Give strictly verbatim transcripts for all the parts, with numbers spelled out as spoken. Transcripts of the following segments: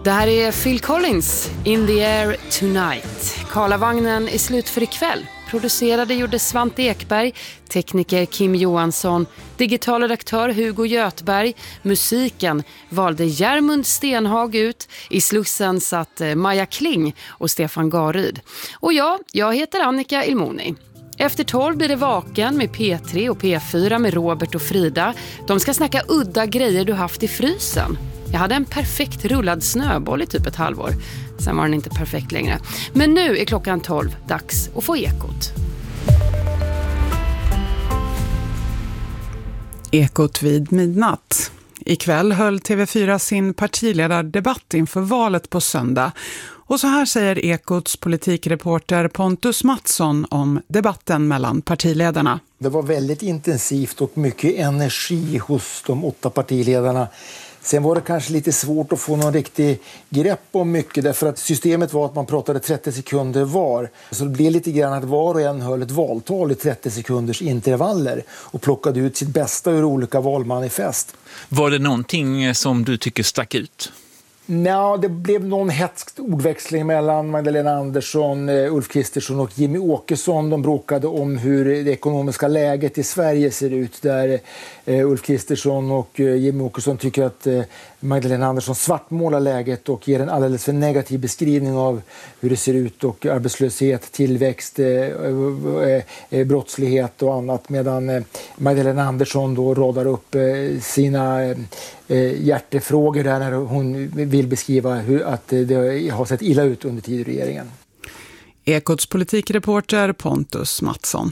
Det här är Phil Collins, In the Air Tonight. Karlavagnen är slut för ikväll. Producerade gjorde Svante Ekberg, tekniker Kim Johansson, digital redaktör Hugo Götberg. Musiken valde Järmund Stenhag ut. I Slussen satt Maja Kling och Stefan Garryd. Och ja, jag heter Annika Ilmoni. Efter tolv blir det Vaken med P tre och P fyra med Robert och Frida. De ska snacka udda grejer du haft i frysen. Jag hade en perfekt rullad snöboll i typ ett halvår. Sen var den inte perfekt längre. Men nu är klockan tolv, dags att få Ekot. Ekot vid midnatt. Ikväll höll T V fyra sin partiledardebatt inför valet på söndag. Och så här säger Ekots politikreporter Pontus Mattsson om debatten mellan partiledarna. Det var väldigt intensivt och mycket energi hos de åtta partiledarna. Sen var det kanske lite svårt att få någon riktig grepp om mycket därför att systemet var att man pratade trettio sekunder var. Så det blev lite grann att var och en höll ett valtal i trettio sekunders intervaller och plockade ut sitt bästa ur olika valmanifest. Var det någonting som du tycker stack ut? Nej, det blev någon hätsk ordväxling mellan Magdalena Andersson, Ulf Kristersson och Jimmy Åkesson. De bråkade om hur det ekonomiska läget i Sverige ser ut. Där Ulf Kristersson och Jimmy Åkesson tycker att Magdalena Andersson svartmålar läget och ger en alldeles för negativ beskrivning av hur det ser ut och arbetslöshet, tillväxt, brottslighet och annat. Medan Magdalena Andersson då radar upp sina hjärtefrågor där när hon vill beskriva hur att det har sett illa ut under tid i regeringen. Ekots politikreporter Pontus Mattsson.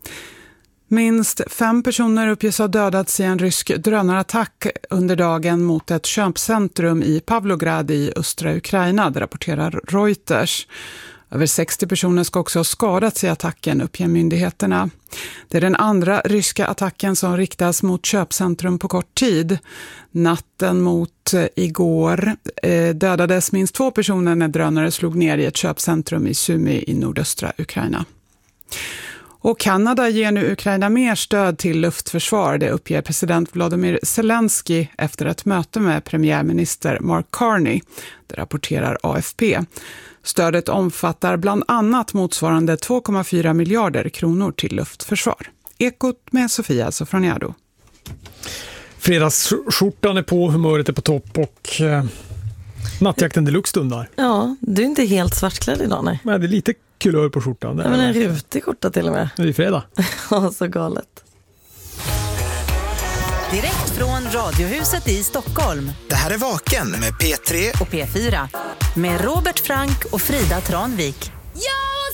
Minst fem personer uppges ha dödats i en rysk drönarattack under dagen mot ett köpcentrum i Pavlograd i östra Ukraina, det rapporterar Reuters. Över sextio personer ska också ha skadats i attacken, uppger myndigheterna. Det är den andra ryska attacken som riktas mot köpcentrum på kort tid. Natten mot igår eh, dödades minst två personer när drönare slog ner i ett köpcentrum i Sumy i nordöstra Ukraina. Och Kanada ger nu Ukraina mer stöd till luftförsvar, det uppger president Volodymyr Zelensky efter ett möte med premiärminister Mark Carney, det rapporterar A F P. Stödet omfattar bland annat motsvarande två komma fyra miljarder kronor till luftförsvar. Ekot med Sofia Sofroniado. Fredagsskjortan är på, humöret är på topp och eh, nattjakten deluxe stundar. Ja, du är inte helt svartklädd idag, nej. Nej, det är lite kulör på skjortan. Ja, men en rutig skjorta till och med. Det är fredag. Ja, så galet. Direkt från Radiohuset i Stockholm. Det här är Vaken med P tre och P fyra. Med Robert Frank och Frida Tranvik. Ja!